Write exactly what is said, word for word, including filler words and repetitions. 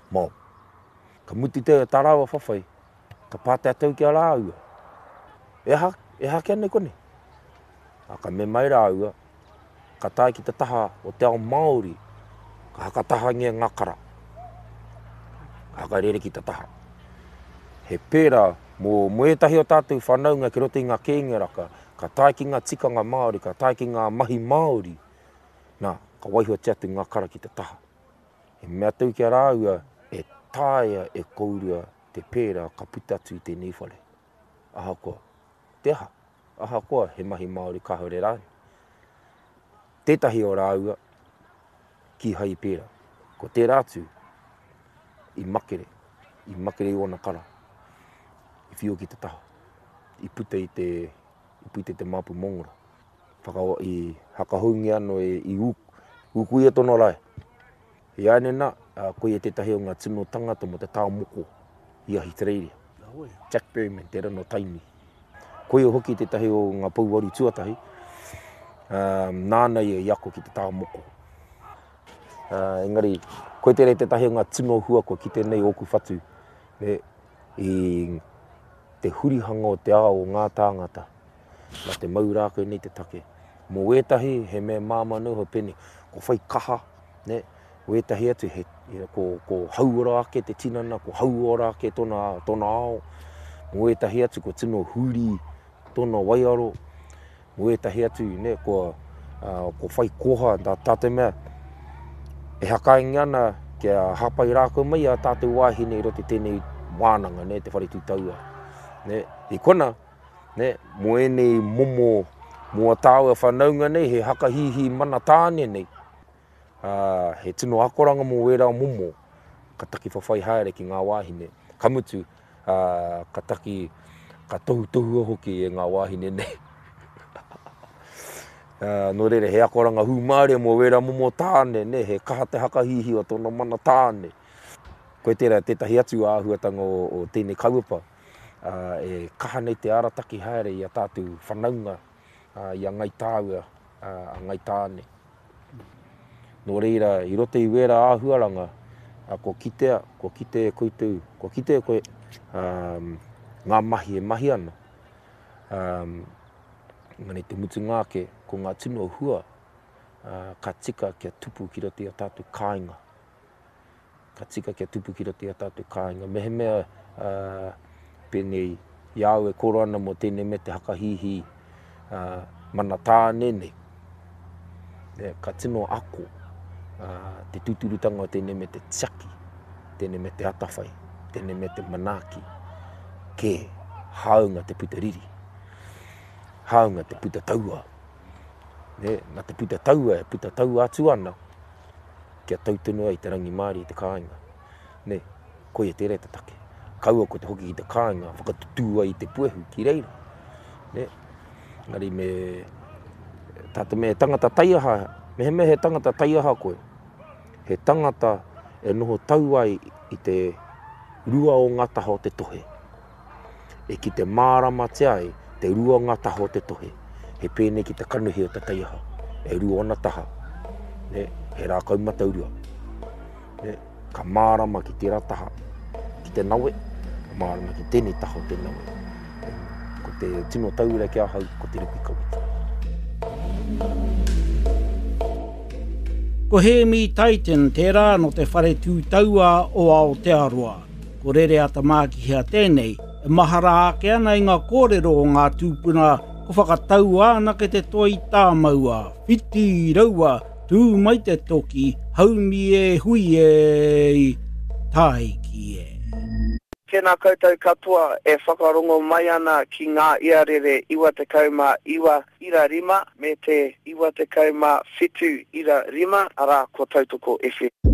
Mau. Ka muti te tarawa whawhai. Ka pātea tau ki a rāua. E ha, e ha kia nei kone. A ka me mai rāua. Ka tai ki te taha o te ao Māori. Ka haka taha ngia ngakara. Ka haka rere ki te taha. He pērā, mō moetahi o tātou whanaunga ki roto i ngā kēngi raka. Ka tai ki ngā tikanga Māori, ka tai ki ngā mahi Māori. Nā, ka waihua te atu ngakara ki te taha. He mea tau ki a rāua, e tāia e kourua te pērā ka puta atu i te nīwhare. Aha koa, te aha. Aha koa, he mahi Māori ka haere rai. Tētahi o rāua, ki hai pērā. Ko te rātu, i makere, i makere i ona kara. I whio ki te taha. I puta i te, i puta i te mapu mongora. Whaka, i hakahoungi ano e, i uk, uku ia tono rai. I aene nā, uh, koe e tētahi o ngā tino tangata mo te tāo moko i ahi te reiria. Jack Berryman, te rano taimi. Koe o hoki tētahi o ngā pauwaru tuatahi, um, nānei e iako ki te tāo moko. Uh, engari, koe te rei tētahi o ngā tino hua ko ki tēnei oku whatu, ne, i te hurihanga o te ao o ngā tāngata, la te maurākau nei te take. Mō wētahi, he mea māmanu ho pene, ko whai kaha, ne, wētahi atu, he, ko, ko hauora ake te tinana, ko hauora ake tona, tona ao. Mō wētahi atu, ko tino huri, tona waiaro. Mō wētahi atu, ne, ko, uh, ko whai koha, tā tātou mea, e hakaingi ana, kia hapai rākau mai a tātou wāhine i rote tēnei wānanga, ne, te whare tūtaua. Ne, i kona, ne, mō enei momo, mua tāua whanaunga nei, he haka hihi mana tāne nei. Uh, he tino akoranga mō wērā momo, ka taki whawhai haere ki ngā wāhine. Ka mutu, uh, ka taki, ka tohu tohu hoki e ngā wāhine nei. uh, no rere, he akoranga hūmāre mō wērā momo tāne, ne, he kaha te haka hihi o tōna mana tāne. Koe tērā, tētahi atu āhuatanga o, o tēnei kauapa, uh, e kaha nei te arataki haere i a tātou whanaunga, uh, i a ngai tāua, uh, a ngai tāne. Nō reira, i roto i wera āhuaranga, uh, ko kitea, ko kitea koutou, ko kitea koe, um, ngā mahi e mahi ana. Um, ngane te mutu ngāke, ko ngā tino hua, uh, ka tika kia tupu ki roto i a tātou kāinga. Ka tika kia tupu ki roto i a tātou kāinga. Me he mea, uh, pēnei, iau e koro ana mo tēnei me te hakahihi, uh, mana tāne nei. E, ka tino ako. Uh, te tuturutanga o tēnei me te tiaki, tēnei me te atawhai, tēnei me te manaki, ke haunga te puta riri, haunga te puta taua. Ne, nā te puta taua, e puta taua atu ana, kia tautunu ai te rangi Māori i te kāinga. Ne, koe e te rei te take. Kaua ko te hoki i te kāinga, whakatutua i te puehu ki reira. Ne, ngari me, tātou me tangata taiaha, me he me he tangata taiaha koe. He tangata e noho tau ai i te rua o ngataha o te tohe. E ki te mārama te ai, te rua o ngataha o te tohe. He pēne ki te kanuhi o te taiaha. E rua ona taha. Ne, he rākau mataurua. Ne, ka mārama ki te rataha, ki te nawe, ka mārama ki tēnei taha o te nawe. Ko te tino taura ki ahau, ko te rupi kawita. Ko Hemi Titan te rā no te whare tūtaua o Aotearoa. Ko rere ata mākihia tēnei, e mahara ake ana i ngā kōrero o ngā tūpuna, ko whakatau ana ke te toi tā maua, whiti raua, tū mai te toki, haumi e hui e taiki e. Tēnā koutou katoa e whakarongo mai ana ki ngā iarere iwa te kauma iwa ira rima me te iwa te kauma whitu ira rima ara ko tautoko F M.